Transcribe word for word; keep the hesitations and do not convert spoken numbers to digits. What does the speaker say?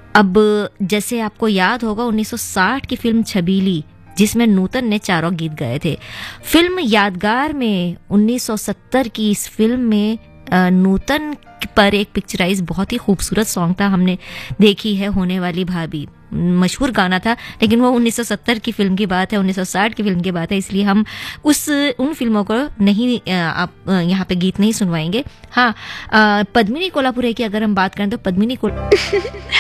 अब जैसे आपको याद होगा उन्नीस सौ साठ की फिल्म छबीली, जिसमें नूतन ने चारों गीत गाए थे। फिल्म यादगार में उन्नीस सौ सत्तर की इस फिल्म में नूतन पर एक पिक्चराइज बहुत ही खूबसूरत सॉन्ग था, हमने देखी है होने वाली भाभी, मशहूर गाना था, लेकिन वो उन्नीस सौ सत्तर की फिल्म की बात है, उन्नीस सौ साठ की फिल्म की बात है, इसलिए हम उस उन फिल्मों को नहीं आप यहाँ पे गीत नहीं सुनवाएंगे। हाँ, पद्मिनी कोल्हापुरे की अगर हम बात करें तो पद्मिनी कोल